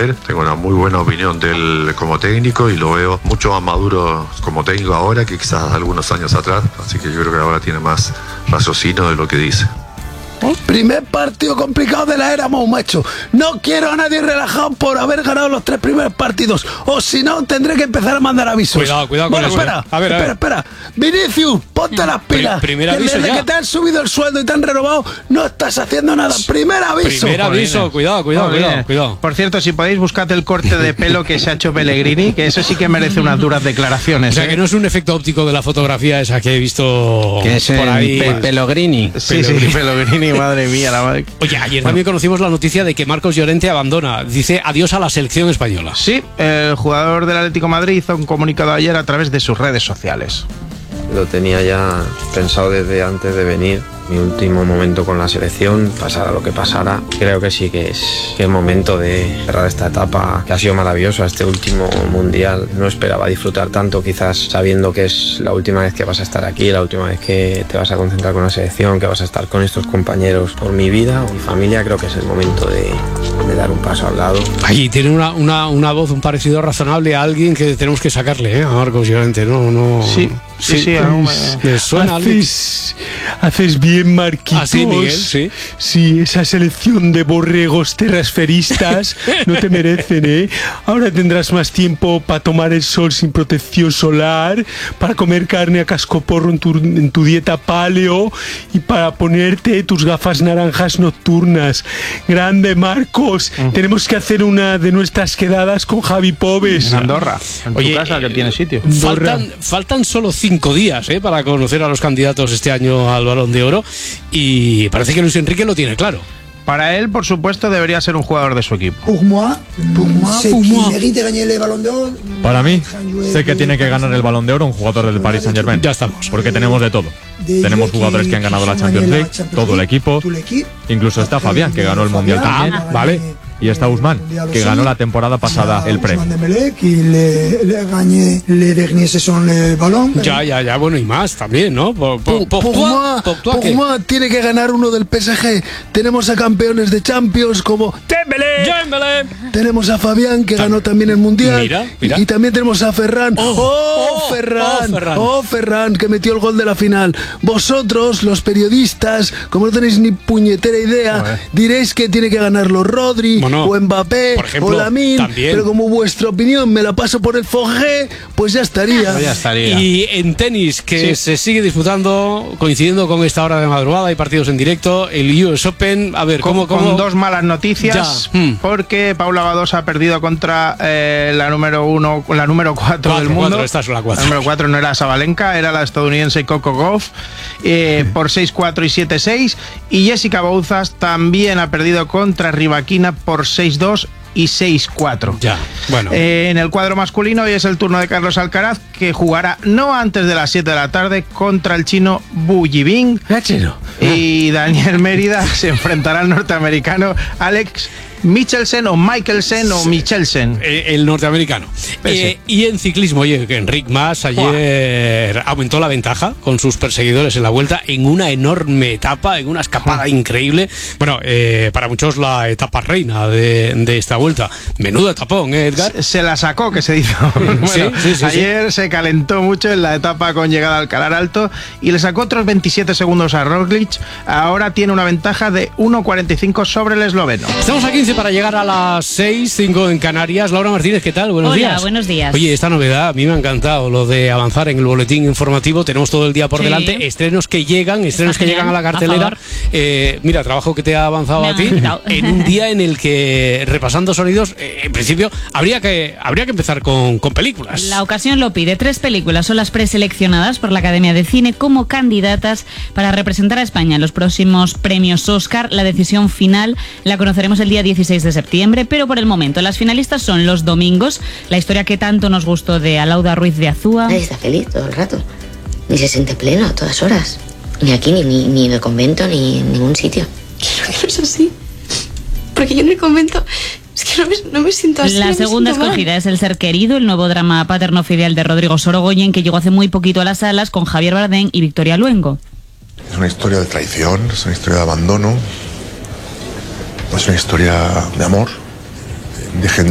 papel. Tengo una muy buena opinión de él como técnico y lo veo mucho más maduro como técnico ahora que quizás algunos años atrás. Así que yo creo que ahora tiene más raciocinio de lo que dice. Primer partido complicado de la era, macho. No quiero a nadie relajado por haber ganado los 3 primeros partidos. O si no, tendré que empezar a mandar avisos. Cuidado con eso. Espera. Vinicius, ponte las pilas. Primer aviso desde ya. que te han subido el sueldo y te han renovado, no estás haciendo nada. Primer aviso. Cuidado. Por cierto, si podéis, buscad el corte de pelo que se ha hecho Pellegrini, que eso sí que merece unas duras declaraciones. O sea, que no es un efecto óptico de la fotografía esa que he visto que es por ahí. Pellegrini. Sí, Pellegrini, madre mía. Oye, ayer también conocimos la noticia de que Marcos Llorente abandona. Dice adiós a la selección española. Sí, el jugador del Atlético de Madrid hizo un comunicado ayer a través de sus redes sociales. Lo tenía ya pensado desde antes de venir. Mi último momento con la selección, pasara lo que pasara, creo que sí que es momento de cerrar esta etapa que ha sido maravillosa, este último mundial. No esperaba disfrutar tanto, quizás sabiendo que es la última vez que vas a estar aquí, la última vez que te vas a concentrar con la selección, que vas a estar con estos compañeros por mi vida o mi familia. Creo que es el momento de dar un paso al lado. Ahí tiene una voz, un parecido razonable a alguin que tenemos que sacarle, a Marcos Llorente. No. Sí. Me suena. Haces bien, Marquitos. Así, Miguel, sí, esa selección de borregos terrasferistas no te merecen, ¿eh? Ahora tendrás más tiempo para tomar el sol sin protección solar, para comer carne a cascoporro en tu dieta paleo y para ponerte tus gafas naranjas nocturnas. Grande, Marcos. Tenemos que hacer una de nuestras quedadas con Javi Pobes. En Andorra, en tu casa, que tiene sitio. Faltan solo 5 días para conocer a los candidatos este año al Balón de Oro y parece que Luis Enrique lo tiene claro. Para él, por supuesto, debería ser un jugador de su equipo. Para mí, sé que tiene que ganar el Balón de Oro un jugador del Paris Saint-Germain. Ya estamos. Porque tenemos de todo. Tenemos jugadores que han ganado la Champions League, todo el equipo. Incluso está Fabián, que ganó el Mundial también. Vale. Y está Ousmane, que ganó la temporada pasada el premio. Ya, bueno, y más también, ¿no? Pogba tiene que ganar uno del PSG. Tenemos a campeones de Champions como Dembélé. Tenemos a Fabián, que ganó también el Mundial. Mira. Y también tenemos a Ferran. Ferran, que metió el gol de la final. Vosotros, los periodistas, como no tenéis ni puñetera idea, diréis que tiene que ganarlo Rodri, o Mbappé, por ejemplo, o Lamine, también. pero como vuestra opinión me la paso por el Fogé, pues ya estaría. Y en tenis, que se sigue disputando, coincidiendo con esta hora de madrugada, hay partidos en directo, el US Open, a ver, ¿cómo? Con dos malas noticias, porque Paula Badosa ha perdido contra la número 4 del mundo. Esta es la 4. La número 4 no era Sabalenka, era la estadounidense Coco Gauff, por 6-4 y 7-6, y Jessica Bouzas también ha perdido contra Rybakina por 6-2 y 6-4. Ya, bueno. En el cuadro masculino hoy es el turno de Carlos Alcaraz, que jugará no antes de las 7 de la tarde contra el chino Bu Yibing. Y Daniel Mérida se enfrentará al norteamericano Alex Michelsen o Michelsen. El norteamericano. Y en ciclismo, oye, que Enric Mas ayer aumentó la ventaja con sus perseguidores en la vuelta en una enorme etapa, en una escapada increíble. Bueno, para muchos la etapa reina de esta vuelta. Menudo etapón, Edgar. Se la sacó, que se hizo. Ayer se calentó mucho en la etapa con llegada al Calar Alto y le sacó otros 27 segundos a Roglic. Ahora tiene una ventaja de 1.45 sobre el esloveno. Estamos a 15 para llegar a las 6:05 en Canarias. Laura Martínez, ¿qué tal? Buenos días. Hola, buenos días. Oye, esta novedad a mí me ha encantado, lo de avanzar en el boletín informativo. Tenemos todo el día por delante, estrenos que llegan a la cartelera. Mira, trabajo que te ha avanzado a ti en un día en el que, repasando sonidos, en principio habría que empezar con películas. La ocasión lo pide. 3 películas son las preseleccionadas por la Academia de Cine como candidatas para representar a España en los próximos premios Oscar. La decisión final la conoceremos el día 16 de septiembre, pero por el momento las finalistas son Los Domingos, la historia que tanto nos gustó de Alauda Ruiz de Azúa. Nadie está feliz todo el rato, ni se siente pleno a todas horas, ni aquí, ni en el convento, ni en ningún sitio. Creo que no es así, porque yo en el convento es que no me siento así. La segunda escogida es El ser querido, el nuevo drama paterno-filial de Rodrigo Sorogoyen, que llegó hace muy poquito a las salas con Javier Bardem y Victoria Luengo. Es una historia de traición, es una historia de abandono, es una historia de amor, de gente